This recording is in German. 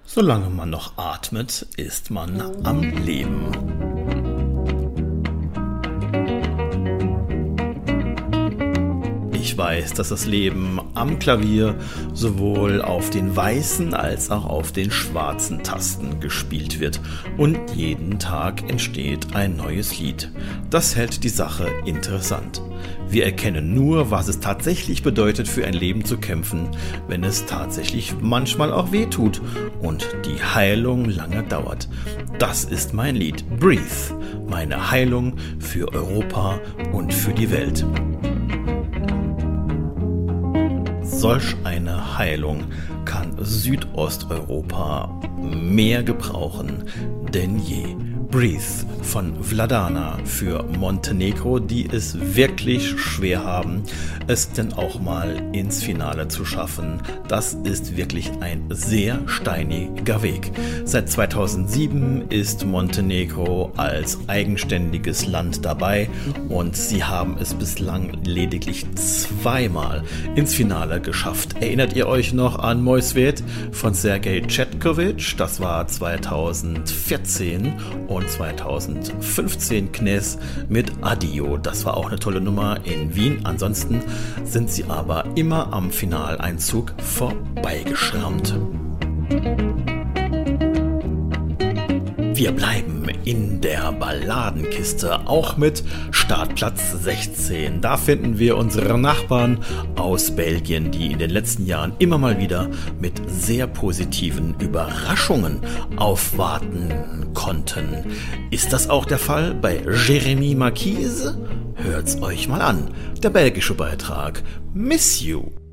Solange man noch atmet, ist man am Leben. Ich weiß, dass das Leben am Klavier sowohl auf den weißen als auch auf den schwarzen Tasten gespielt wird und jeden Tag entsteht ein neues Lied. Das hält die Sache interessant. Wir erkennen nur, was es tatsächlich bedeutet, für ein Leben zu kämpfen, wenn es tatsächlich manchmal auch weh tut und die Heilung lange dauert. Das ist mein Lied Breathe, meine Heilung für Europa und für die Welt. Solch eine Heilung kann Südosteuropa mehr gebrauchen denn je. Breathe von Vladana für Montenegro, die es wirklich schwer haben, es denn auch mal ins Finale zu schaffen. Das ist wirklich ein sehr steiniger Weg. Seit 2007 ist Montenegro als eigenständiges Land dabei und sie haben es bislang lediglich zweimal ins Finale geschafft. Erinnert ihr euch noch an Moj svet von Sergej Cvetkovic? Das war 2014 und 2015 Knez mit Adio. Das war auch eine tolle Nummer in Wien. Ansonsten sind sie aber immer am Finaleinzug vorbeigeschrammt. Wir bleiben in der Balladenkiste, auch mit Startplatz 16. Da finden wir unsere Nachbarn aus Belgien, die in den letzten Jahren immer mal wieder mit sehr positiven Überraschungen aufwarten konnten. Ist das auch der Fall bei Jérémie Marquise? Hört's euch mal an. Der belgische Beitrag Miss You.